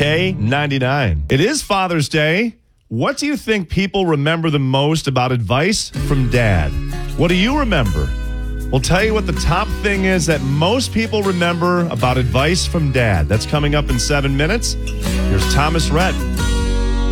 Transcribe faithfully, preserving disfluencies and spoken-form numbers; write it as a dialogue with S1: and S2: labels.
S1: K ninety-nine. It is Father's Day. What do you think people remember the most about advice from dad? What do you remember? We'll tell you what the top thing is that most people remember about advice from dad. That's coming up in seven minutes. Here's Thomas Rhett.